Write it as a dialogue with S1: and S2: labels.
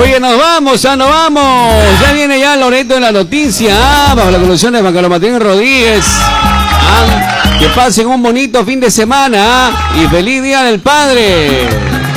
S1: Oye, nos vamos, nos vamos. Ya viene ya Loreto en la noticia, bajo la conducción de Juan Carlos Martín Rodríguez. Que pasen un bonito fin de semana y feliz Día del Padre.